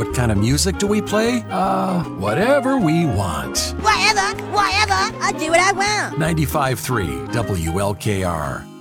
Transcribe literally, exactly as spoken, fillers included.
What kind of music do we play? Uh, whatever we want. Whatever, whatever, I'll do what I want. ninety-five point three W L K R.